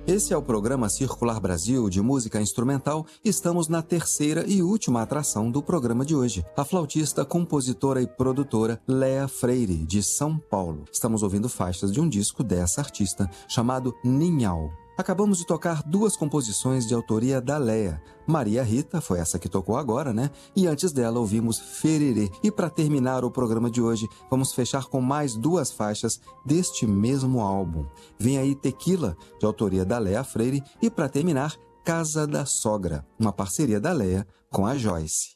Esse é o programa Circular Brasil de música instrumental. Estamos na terceira e última atração do programa de hoje. A flautista, compositora e produtora Léa Freire, de São Paulo. Estamos ouvindo faixas de um disco dessa artista, chamado Ninhal. Acabamos de tocar duas composições de autoria da Léa. Maria Rita, foi essa que tocou agora, né? E antes dela ouvimos Fererê. E para terminar o programa de hoje, vamos fechar com mais duas faixas deste mesmo álbum. Vem aí Tequila, de autoria da Léa Freire. E para terminar, Casa da Sogra, uma parceria da Léa com a Joyce.